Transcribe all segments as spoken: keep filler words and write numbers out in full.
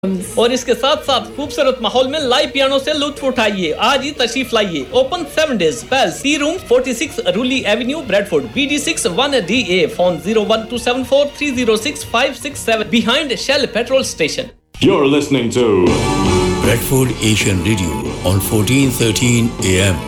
اور اس کے ساتھ ساتھ خوبصورت ماحول میں لائیو پیانو سے لطف اٹھائیے. آج ہی تشریف لائیے. Open seven days. پیل C room forty six رولی avenue Bradford B D six one D A. Phone zero one to seven four three zero six five six seven behind Shell petrol station. You're listening to Bradford Asian Radio on fourteen thirteen A M.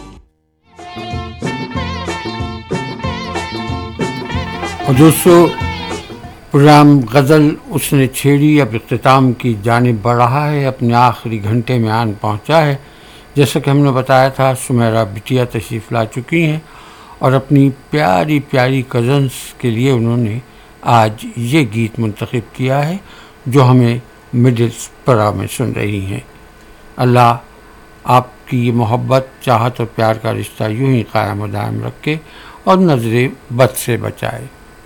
اور دوستو programme غزل اس نے چھیڑی اب اختتام کی جانب بڑھ رہا ہے، اپنے آخری گھنٹے میں آن پہنچا ہے. جیسا کہ ہم نے بتایا تھا سمیرہ بٹیا تشریف لا چکی ہیں اور اپنی پیاری پیاری کزنس کے لیے انہوں نے آج یہ گیت منتخب کیا ہے جو ہمیں مڈل پرا میں سن رہی ہیں. اللہ آپ کی یہ محبت، چاہت اور پیار کا رشتہ یوں ہی قائم و دائم رکھے اور نظر بد سے بچائے.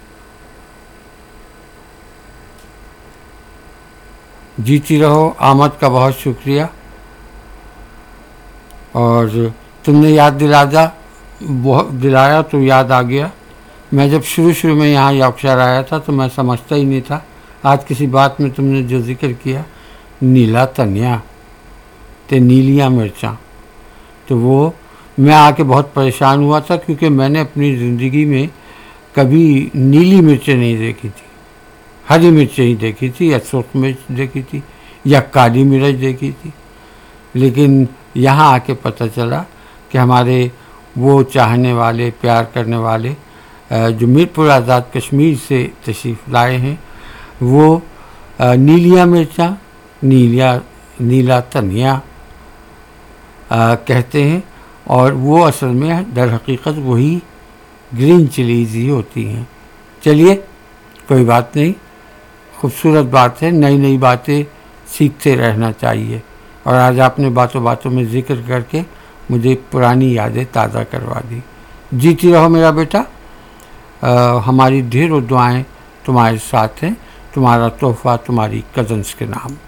جیتی رہو. آمد کا بہت شکریہ. اور تم نے یاد دلایا بہت دلایا تو یاد آ گیا. میں جب شروع شروع میں یہاں یارکشائر آیا تھا تو میں سمجھتا ہی نہیں تھا. آج کسی بات میں تم نے جو ذکر کیا نیلا تنیا تے نیلیاں مرچاں، تو وہ میں آ کے بہت پریشان ہوا تھا کیونکہ میں نے اپنی زندگی میں کبھی نیلی مرچیں نہیں دیکھی تھی. ہری مرچیں ہی دیکھی تھی یا سرخ مرچ دیکھی تھی یا کالی مرچ دیکھی تھی. لیکن یہاں آ کے پتہ چلا کہ ہمارے وہ چاہنے والے، پیار کرنے والے جو میر پور آزاد کشمیر سے تشریف لائے ہیں وہ نیلیاں مرچاں، نیلیا نیلا تنیا کہتے ہیں، اور وہ اصل میں در حقیقت وہی گرین چلیز ہی ہوتی ہیں. چلیے کوئی بات نہیں، خوبصورت بات ہے. نئی نئی باتیں سیکھتے رہنا چاہیے. اور آج آپ نے باتوں باتوں میں ذکر کر کے مجھے پرانی یادیں تازہ کروا دی. جیتی رہو میرا بیٹا. آ, ہماری ڈھیروں دعائیں تمہارے ساتھ ہیں. تمہارا تحفہ تمہاری کزنس کے نام.